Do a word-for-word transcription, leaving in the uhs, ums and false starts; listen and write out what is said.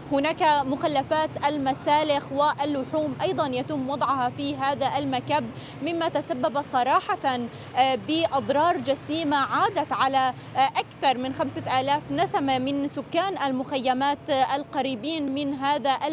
هناك مخلفات المسالخ واللحوم أيضا يتم وضعها في هذا المكب، مما تسبب صراحة بأضرار جسيمة عادت على أكثر من خمسة آلاف نسمة من سكان المخيمات القريبين من هذا